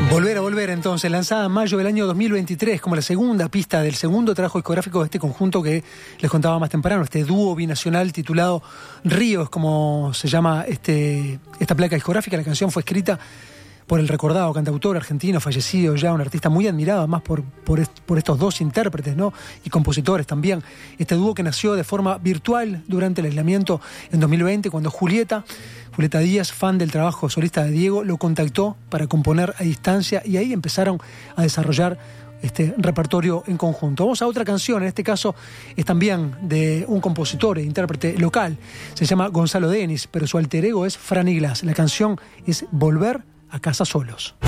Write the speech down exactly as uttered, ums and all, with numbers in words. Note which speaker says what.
Speaker 1: Volver a volver, entonces, lanzada en mayo del año dos mil veintitrés como la segunda pista del segundo trabajo discográfico de este conjunto que les contaba más temprano, este dúo binacional titulado Ríos, como se llama este, esta placa discográfica. La canción fue escrita por el recordado cantautor argentino fallecido ya, un artista muy admirado más por, por, est, por estos dos intérpretes, ¿no? Y compositores también. Este dúo que nació de forma virtual durante el aislamiento en dos mil veinte, cuando Julieta, Julieta Díaz, fan del trabajo solista de Diego, lo contactó para componer a distancia y ahí empezaron a desarrollar este repertorio en conjunto. Vamos a otra canción, en este caso es también de un compositor e intérprete local, se llama Gonzalo Denis, pero su alter ego es Franny Glass. La canción es Volver a casa solos.